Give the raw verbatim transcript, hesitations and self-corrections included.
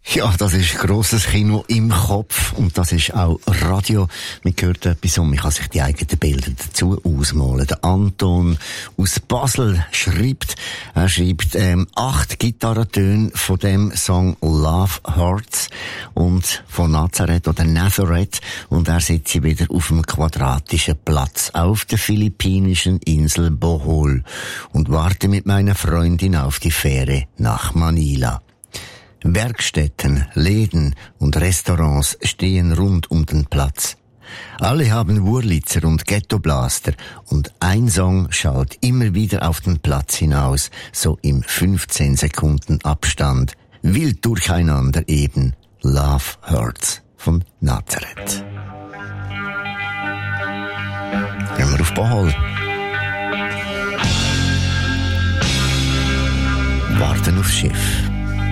Ja, das ist grosses Kino im Kopf und das ist auch Radio. Man hört etwas und man kann sich die eigenen Bilder dazu ausmalen. Der Anton aus Basel schreibt, er schreibt ähm, acht Gitarrentöne von dem Song Love Hurts und von Nazareth oder Nazareth und er sitzt wieder auf einem quadratischen Platz auf der philippinischen Insel Bohol und warte mit meiner Freundin auf die Fähre nach Manila. Werkstätten, Läden und Restaurants stehen rund um den Platz. Alle haben Wurlitzer und Ghettoblaster und ein Song schallt immer wieder auf den Platz hinaus, so im fünfzehn Sekunden Abstand. Wild durcheinander eben. Love Hurts von Nazareth. Gehen wir auf Bohol. Warten aufs Schiff.